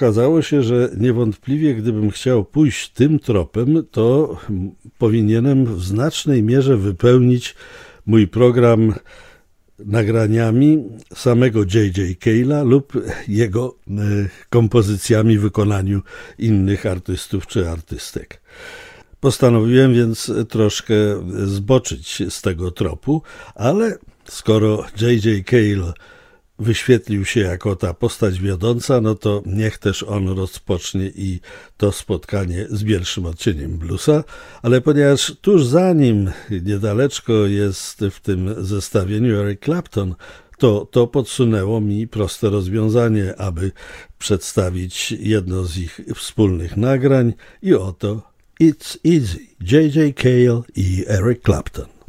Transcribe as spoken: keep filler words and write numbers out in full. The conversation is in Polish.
Okazało się, że niewątpliwie gdybym chciał pójść tym tropem, to powinienem w znacznej mierze wypełnić mój program nagraniami samego J J Cale'a lub jego kompozycjami w wykonaniu innych artystów czy artystek. Postanowiłem więc troszkę zboczyć z tego tropu, ale skoro J J Cale wyświetlił się jako ta postać wiodąca, no to niech też on rozpocznie i to spotkanie z pierwszym odcieniem bluesa, ale ponieważ tuż za nim niedaleczko jest w tym zestawieniu Eric Clapton, to to podsunęło mi proste rozwiązanie, aby przedstawić jedno z ich wspólnych nagrań i oto It's Easy, J J Cale i Eric Clapton.